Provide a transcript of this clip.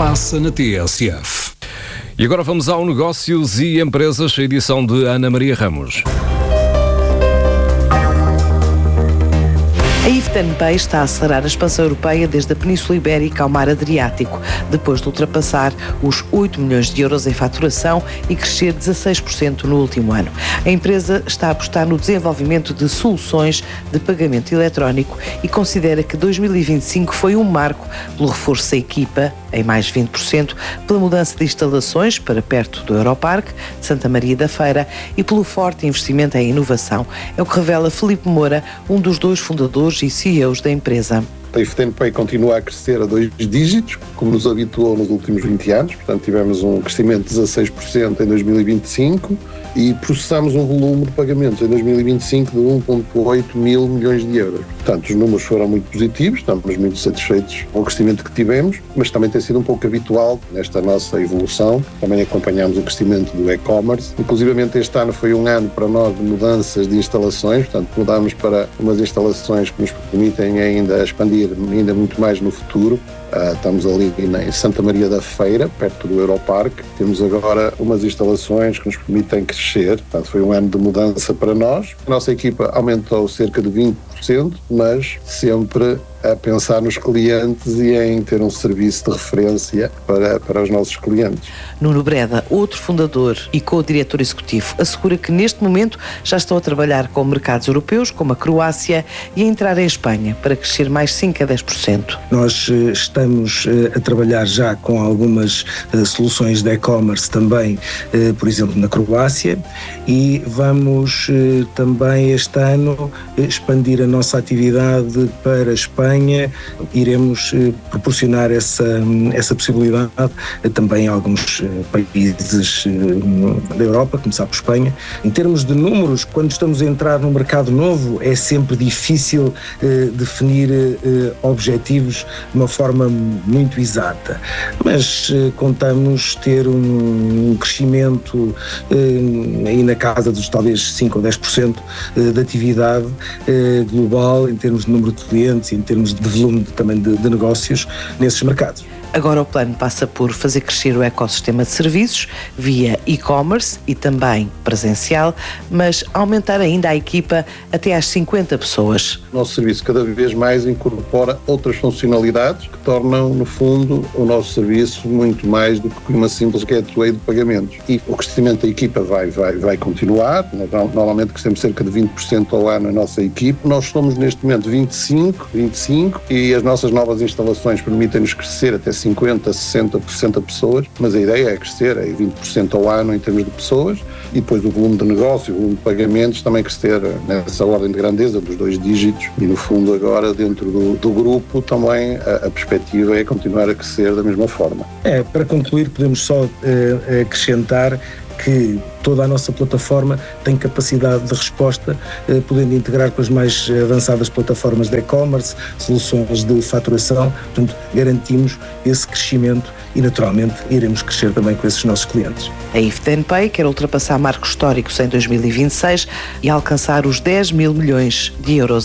passa na TSF. E agora vamos ao Negócios e Empresas, a edição de Ana Maria Ramos. A IFTENPay está a acelerar a expansão europeia desde a Península Ibérica ao Mar Adriático, depois de ultrapassar os 8 milhões de euros em faturação e crescer 16% no último ano. A empresa está a apostar no desenvolvimento de soluções de pagamento eletrónico e considera que 2025 foi um marco pelo reforço da equipa, em mais 20%, pela mudança de instalações para perto do Europarque de Santa Maria da Feira e pelo forte investimento em inovação. É o que revela Filipe Moura, um dos dois fundadores e CEOs da empresa. A IFTENPay continua a crescer a 2 dígitos, como nos habituou nos últimos 20 anos. Portanto, tivemos um crescimento de 16% em 2025 e processamos um volume de pagamentos em 2025 de 1,8 mil milhões de euros. Portanto, os números foram muito positivos, estamos muito satisfeitos com o crescimento que tivemos, mas também tem sido um pouco habitual nesta nossa evolução. Também acompanhamos o crescimento do e-commerce. Inclusivamente este ano foi um ano para nós de mudanças de instalações, portanto mudámos para umas instalações que nos permitem ainda expandir ainda muito mais no futuro. Estamos ali em Santa Maria da Feira, perto do Europarque. Temos agora umas instalações que nos permitem crescer. Portanto, foi um ano de mudança para nós. A nossa equipa aumentou cerca de 20%, mas sempre a pensar nos clientes e em ter um serviço de referência para os nossos clientes. Nuno Breda, outro fundador e co-diretor executivo, assegura que neste momento já estão a trabalhar com mercados europeus, como a Croácia, e a entrar em Espanha para crescer mais 5 a 10%. Nós estamos a trabalhar já com algumas soluções de e-commerce também, por exemplo, na Croácia, e vamos também este ano expandir a nossa atividade para a Espanha. Iremos proporcionar essa possibilidade também a alguns países da Europa, começar por Espanha. Em termos de números, quando estamos a entrar num mercado novo, é sempre difícil definir objetivos de uma forma muito exata, mas contamos ter um crescimento aí na casa dos talvez 5 ou 10% de atividade global em termos de número de clientes e em termos de volume também de negócios nesses mercados. Agora o plano passa por fazer crescer o ecossistema de serviços via e-commerce e também presencial, mas aumentar ainda a equipa até às 50 pessoas. O nosso serviço cada vez mais incorpora outras funcionalidades que tornam, no fundo, o nosso serviço muito mais do que uma simples gateway de pagamentos. E o crescimento da equipa vai continuar. Nós normalmente crescemos cerca de 20% ao ano a nossa equipe. Nós somos neste momento 25 e as nossas novas instalações permitem-nos crescer até 50, 60% de pessoas, mas a ideia é crescer 20% ao ano em termos de pessoas e depois o volume de negócio, o volume de pagamentos também crescer nessa ordem de grandeza dos 2 dígitos e no fundo agora dentro do grupo também a perspectiva é continuar a crescer da mesma forma. Para concluir podemos só acrescentar que toda a nossa plataforma tem capacidade de resposta, podendo integrar com as mais avançadas plataformas de e-commerce, soluções de faturação, portanto garantimos esse crescimento e naturalmente iremos crescer também com esses nossos clientes. A IFTENPay quer ultrapassar marcos históricos em 2026 e alcançar os 10 mil milhões de euros